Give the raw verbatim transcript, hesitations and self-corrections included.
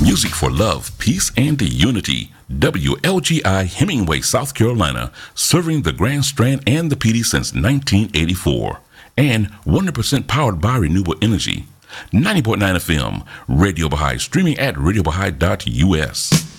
Music for love, peace, and unity. W L G I Hemingway, South Carolina, serving the Grand Strand and the P D since nineteen eighty-four. And one hundred percent powered by renewable energy. ninety point nine F M, Radio Baha'i, streaming at radio baha'i dot U S.